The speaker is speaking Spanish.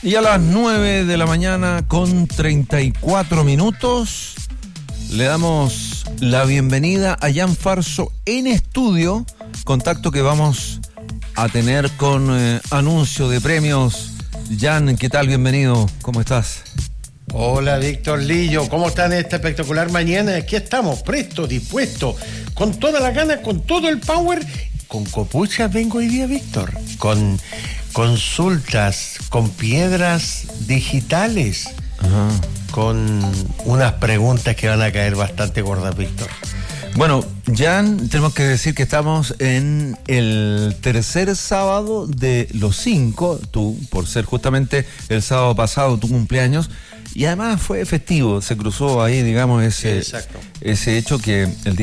Y a las 9 de la mañana con 34 minutos le damos la bienvenida a Jan Farso en estudio, contacto que vamos a tener con anuncio de premios. Jan, ¿qué tal? Bienvenido, ¿cómo estás? Hola Víctor Lillo, ¿cómo están esta espectacular mañana? Aquí estamos, prestos, dispuestos, con toda la gana, con todo el power. Con copuchas vengo hoy día, Víctor, con consultas, con piedras digitales, con unas preguntas que van a caer bastante gordas, Víctor. Bueno, Jan, tenemos que decir que estamos en el tercer sábado de los 5, tú, por ser justamente el sábado pasado tu cumpleaños, y además fue festivo, se cruzó ahí, digamos, ese hecho que el